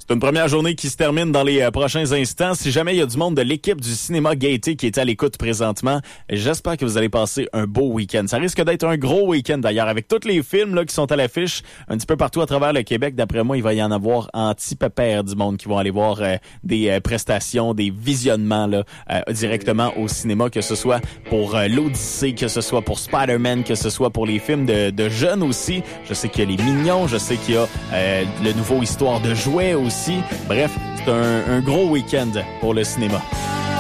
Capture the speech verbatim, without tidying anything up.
C'est une première journée qui se termine dans les euh, prochains instants. Si jamais il y a du monde de l'équipe du cinéma Gaieté qui est à l'écoute présentement, j'espère que vous allez passer un beau week-end. Ça risque d'être un gros week-end d'ailleurs, avec tous les films là, qui sont à l'affiche un petit peu partout à travers le Québec. D'après moi, il va y en avoir anti-pépère du monde qui vont aller voir euh, des euh, prestations, des visionnements là, euh, directement au cinéma, que ce soit pour euh, l'Odyssée, que ce soit pour Spider-Man, que ce soit pour les films de, de jeunes aussi. Je sais qu'il y a Les Mignons, je sais qu'il y a euh, le nouveau Histoire de jouets aussi. Bref, c'est un, un gros week-end pour le cinéma.